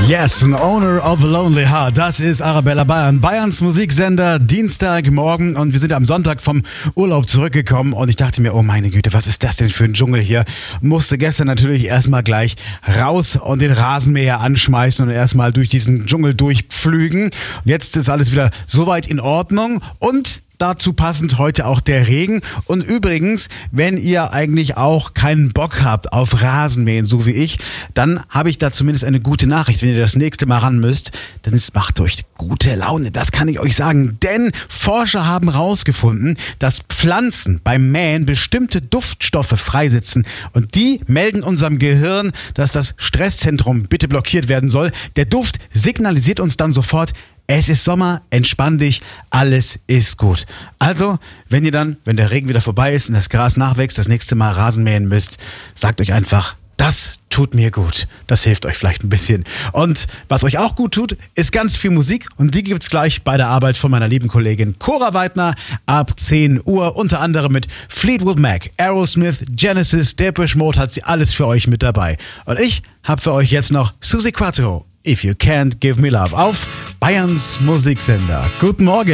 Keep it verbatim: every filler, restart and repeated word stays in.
Yes, an owner of a lonely heart. Das ist Arabella Bayern, Bayerns Musiksender, Dienstagmorgen, und wir sind am Sonntag vom Urlaub zurückgekommen und ich dachte mir, oh meine Güte, was ist das denn für ein Dschungel hier? Musste gestern natürlich erstmal gleich raus und den Rasenmäher anschmeißen und erstmal durch diesen Dschungel durchpflügen. Jetzt ist alles wieder soweit in Ordnung und dazu passend heute auch der Regen. Und übrigens, wenn ihr eigentlich auch keinen Bock habt auf Rasenmähen, so wie ich, dann habe ich da zumindest eine gute Nachricht. Wenn ihr das nächste Mal ran müsst, dann es macht euch gute Laune. Das kann ich euch sagen. Denn Forscher haben herausgefunden, dass Pflanzen beim Mähen bestimmte Duftstoffe freisetzen. Und die melden unserem Gehirn, dass das Stresszentrum bitte blockiert werden soll. Der Duft signalisiert uns dann sofort: Es ist Sommer, entspann dich, alles ist gut. Also, wenn ihr dann, wenn der Regen wieder vorbei ist und das Gras nachwächst, das nächste Mal Rasen mähen müsst, sagt euch einfach, das tut mir gut. Das hilft euch vielleicht ein bisschen. Und was euch auch gut tut, ist ganz viel Musik. Und die gibt's gleich bei der Arbeit von meiner lieben Kollegin Cora Weidner ab zehn Uhr. Unter anderem mit Fleetwood Mac, Aerosmith, Genesis, Depeche Mode, hat sie alles für euch mit dabei. Und ich habe für euch jetzt noch Suzi Quatro, If You Can't Give Me Love, auf Bayerns Musiksender. Guten Morgen.